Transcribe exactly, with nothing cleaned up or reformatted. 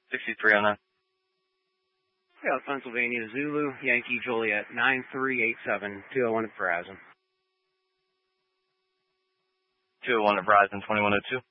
sixty-three oh nine. Yeah, Pennsylvania, Zulu, Yankee, Juliet, nine three eight seven, two oh one at Verizon. two oh one at Verizon, twenty-one oh two.